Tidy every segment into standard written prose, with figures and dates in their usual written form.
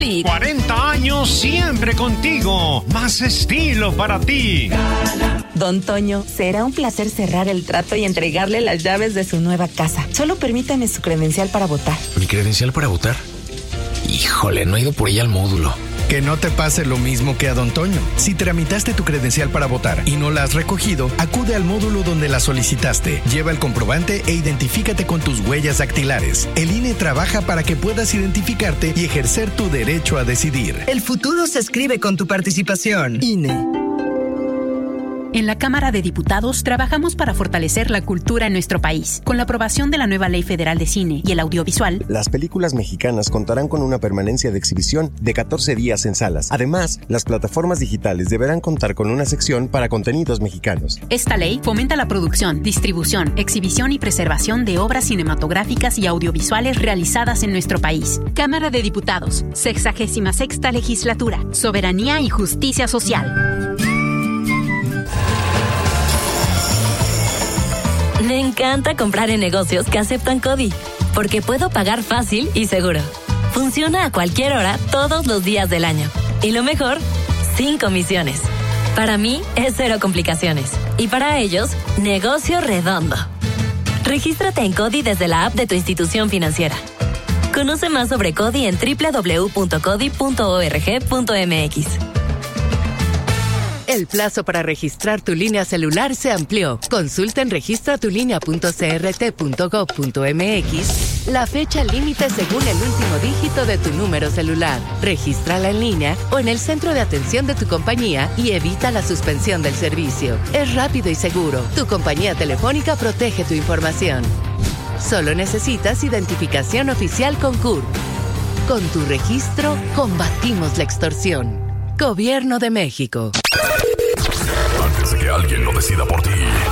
40 años siempre contigo. Más estilo para ti. Don Toño, será un placer cerrar el trato y entregarle las llaves de su nueva casa. Solo permítame su credencial para votar. ¿Mi credencial para votar? Híjole, no he ido por ella al módulo. Que no te pase lo mismo que a Don Toño. Si tramitaste tu credencial para votar y no la has recogido, acude al módulo donde la solicitaste. Lleva el comprobante e identifícate con tus huellas dactilares. El INE trabaja para que puedas identificarte y ejercer tu derecho a decidir. El futuro se escribe con tu participación. INE. En la Cámara de Diputados trabajamos para fortalecer la cultura en nuestro país. Con la aprobación de la nueva Ley Federal de Cine y el Audiovisual, las películas mexicanas contarán con una permanencia de exhibición de 14 días en salas. Además, las plataformas digitales deberán contar con una sección para contenidos mexicanos. Esta ley fomenta la producción, distribución, exhibición y preservación de obras cinematográficas y audiovisuales realizadas en nuestro país. Cámara de Diputados, 66ª Legislatura, Soberanía y Justicia Social. Me encanta comprar en negocios que aceptan CODI, porque puedo pagar fácil y seguro. Funciona a cualquier hora, todos los días del año. Y lo mejor, sin comisiones. Para mí, es cero complicaciones. Y para ellos, negocio redondo. Regístrate en CODI desde la app de tu institución financiera. Conoce más sobre CODI en www.codi.org.mx. El plazo para registrar tu línea celular se amplió. Consulta en registratulinea.crt.gov.mx la fecha límite según el último dígito de tu número celular. Regístrala en línea o en el centro de atención de tu compañía y evita la suspensión del servicio. Es rápido y seguro. Tu compañía telefónica protege tu información. Solo necesitas identificación oficial con CURP. Con tu registro, combatimos la extorsión. Gobierno de México. Antes de que alguien lo decida por ti.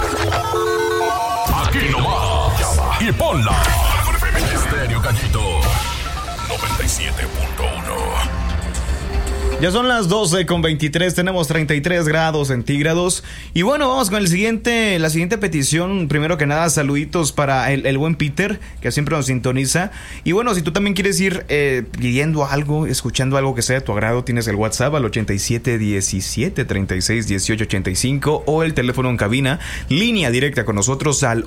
Aquí nomás. Llama y ponla. Estéreo Gallito 97.1. Ya son las 12:23, tenemos 33 grados centígrados. Y bueno, vamos con la siguiente petición. Primero que nada, saluditos para el buen Peter, que siempre nos sintoniza. Y bueno, si tú también quieres ir pidiendo algo, escuchando algo que sea de tu agrado, tienes el WhatsApp al 8717361885 o el teléfono en cabina, línea directa con nosotros al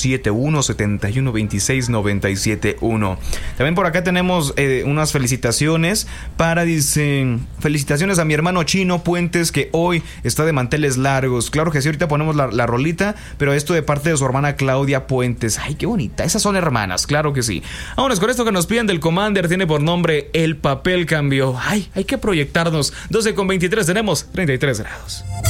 871-7126-971. También por acá tenemos unas felicitaciones dicen... Felicitaciones a mi hermano Chino Puentes, que hoy está de manteles largos. Claro que sí, ahorita ponemos la rolita, pero esto de parte de su hermana Claudia Puentes. Ay, qué bonita, esas son hermanas, claro que sí. Vámonos con esto que nos piden del Commander, tiene por nombre El Papel Cambió. Ay, hay que proyectarnos. 12:23, tenemos 33 grados.